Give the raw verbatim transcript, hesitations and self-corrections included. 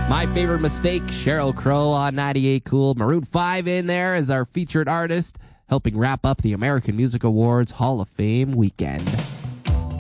My Favorite Mistake, Sheryl Crow on ninety-eight Cool. Maroon five in there as our featured artist, helping wrap up the American Music Awards Hall of Fame weekend.